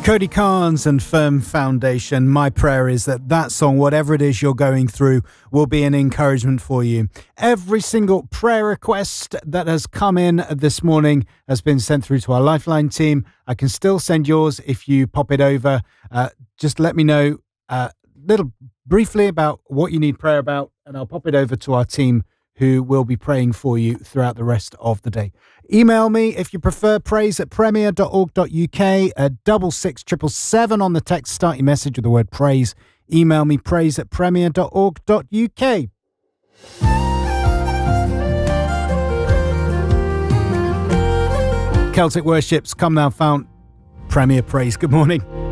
Cody Carnes and Firm Foundation. My prayer is that song, whatever it is you're going through, will be an encouragement for you. Every single prayer request that has come in this morning has been sent through to our Lifeline team. I can still send yours if you pop it over. Just let me know little briefly about what you need prayer about, and I'll pop it over to our team who will be praying for you throughout the rest of the day. Email me if you prefer, praise@premier.org.uk, 66777 on the text. Start your message with the word praise. Email me, praise@premier.org.uk. Celtic Worships, Come Thou Fount, Premier Praise. Good morning.